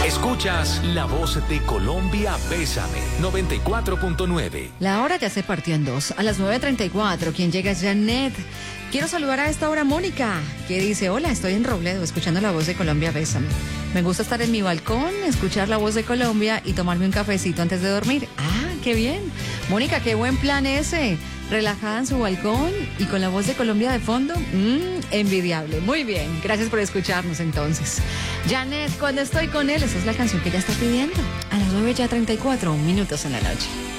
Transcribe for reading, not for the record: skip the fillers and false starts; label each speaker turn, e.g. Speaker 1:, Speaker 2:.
Speaker 1: Escuchas La Voz de Colombia, Bésame, 94.9.
Speaker 2: La hora ya se partió en dos. A las 9:34, quien llega es Janet. Quiero saludar a esta hora a Mónica, que dice: hola, estoy en Robledo, escuchando La Voz de Colombia, Bésame. Me gusta estar en mi balcón, escuchar La Voz de Colombia y tomarme un cafecito antes de dormir. Ah, qué bien. Mónica, qué buen plan ese. Relajada en su balcón y con La Voz de Colombia de fondo. Envidiable. Muy bien. Gracias por escucharnos entonces. Janet, cuando estoy con él, esa es la canción que ella está pidiendo. A las 9:34 minutos en la noche.